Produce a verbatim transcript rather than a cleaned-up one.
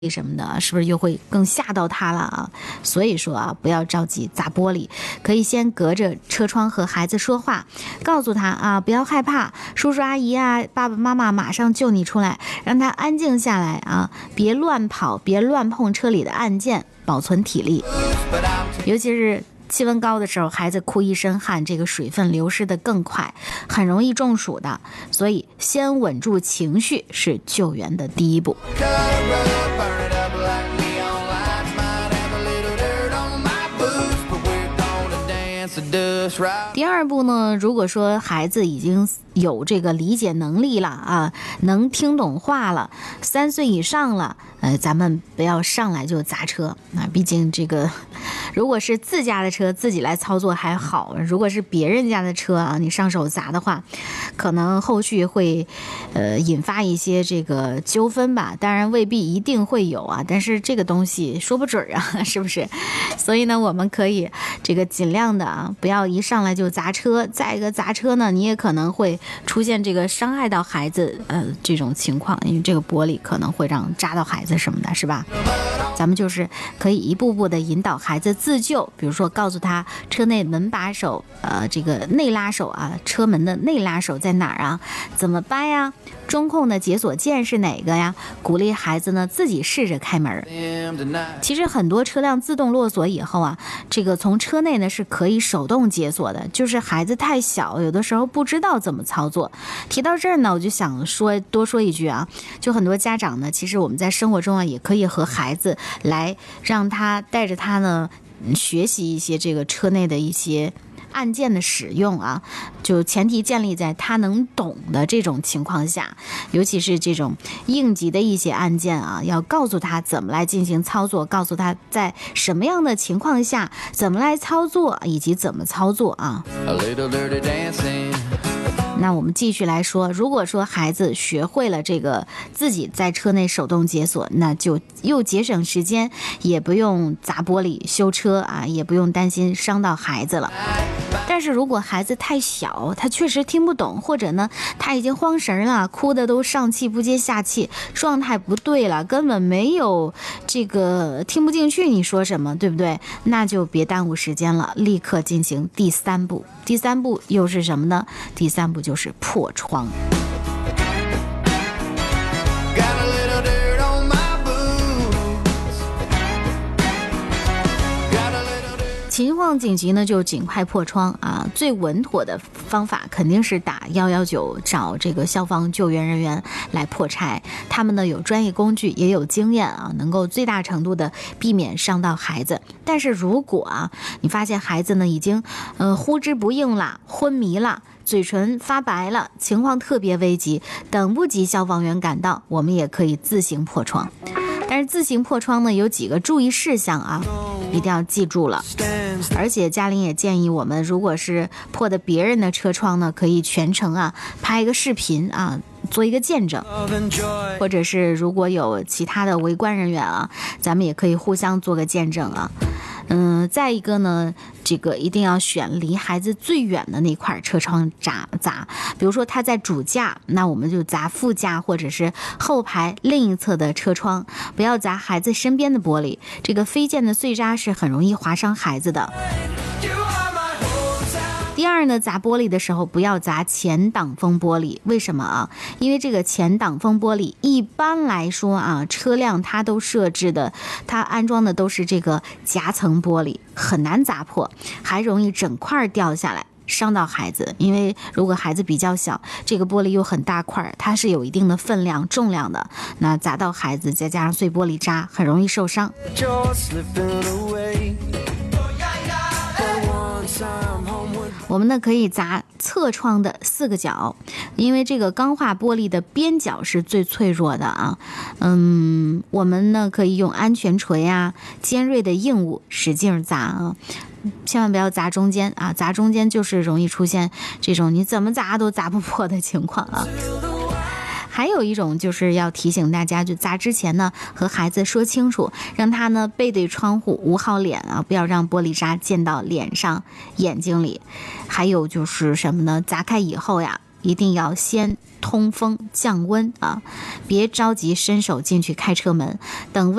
什么的，是不是又会更吓到他了啊？所以说啊，不要着急砸玻璃，可以先隔着车窗和孩子说话，告诉他啊，不要害怕，叔叔阿姨啊，爸爸妈妈马上救你出来，让他安静下来啊，别乱跑，别乱碰车里的按键，保存体力。尤其是气温高的时候，孩子哭一身汗，这个水分流失的更快，很容易中暑的。所以先稳住情绪是救援的第一步。第二步呢，如果说孩子已经有这个理解能力了啊，能听懂话了，三岁以上了，呃，咱们不要上来就砸车啊，毕竟这个如果是自家的车自己来操作还好，如果是别人家的车啊，你上手砸的话，可能后续会呃引发一些这个纠纷吧，当然未必一定会有啊，但是这个东西说不准啊，是不是？所以呢，我们可以这个尽量的啊，不要一上来就砸车，再一个砸车呢，你也可能会出现这个伤害到孩子呃这种情况，因为这个玻璃可能会让扎到孩子什么的，是吧？咱们就是可以一步步的引导孩子自救，比如说告诉他车内门把手呃这个内拉手啊，车门的内拉手在哪儿啊，怎么掰呀，中控的解锁键是哪个呀，鼓励孩子呢自己试着开门。其实很多车辆自动落锁以后啊，这个从车内呢是可以手动解锁的，就是孩子太小，有的时候不知道怎么操作。提到这儿呢，我就想说多说一句啊，就很多家长呢，其实我们在生活中啊，也可以和孩子来让他带着他呢学习一些这个车内的一些按键的使用啊，就前提建立在他能懂的这种情况下，尤其是这种应急的一些按键啊，要告诉他怎么来进行操作，告诉他在什么样的情况下怎么来操作，以及怎么操作啊。那我们继续来说，如果说孩子学会了这个自己在车内手动解锁，那就又节省时间，也不用砸玻璃修车啊，也不用担心伤到孩子了。但是如果孩子太小，他确实听不懂，或者呢他已经慌神了，哭的都上气不接下气，状态不对了，根本没有这个听不进去你说什么，对不对？那就别耽误时间了，立刻进行第三步。第三步又是什么呢？第三步就是破窗。情况紧急呢，就尽快破窗啊！最稳妥的方法肯定是打一一九，找这个消防救援人员来破拆。他们呢有专业工具，也有经验啊，能够最大程度的避免伤到孩子。但是如果啊，你发现孩子呢已经呃呼之不应了，昏迷了，嘴唇发白了，情况特别危急，等不及消防员赶到，我们也可以自行破窗。但是自行破窗呢，有几个注意事项啊，一定要记住了。而且嘉玲也建议我们，如果是破的别人的车窗呢，可以全程啊拍一个视频啊，做一个见证，或者是如果有其他的围观人员啊，咱们也可以互相做个见证啊。嗯，再一个呢，这个一定要选离孩子最远的那块车窗砸砸，比如说他在主驾，那我们就砸副驾或者是后排另一侧的车窗，不要砸孩子身边的玻璃，这个飞溅的碎渣是很容易划伤孩子的。第二呢，砸玻璃的时候不要砸前挡风玻璃，为什么啊？因为这个前挡风玻璃一般来说啊，车辆它都设置的，它安装的都是这个夹层玻璃，很难砸破，还容易整块掉下来，伤到孩子。因为如果孩子比较小，这个玻璃又很大块，它是有一定的分量重量的，那砸到孩子再加上碎玻璃渣，很容易受伤。我们呢可以砸侧窗的四个角，因为这个钢化玻璃的边角是最脆弱的啊。嗯，我们呢可以用安全锤啊、尖锐的硬物使劲砸啊，千万不要砸中间啊，砸中间就是容易出现这种你怎么砸都砸不破的情况啊。还有一种就是要提醒大家，就砸之前呢和孩子说清楚，让他呢背对窗户，捂好脸啊，不要让玻璃渣溅到脸上眼睛里。还有就是什么呢，砸开以后呀， 一定要先通风降温啊，别着急伸手进去开车门，等温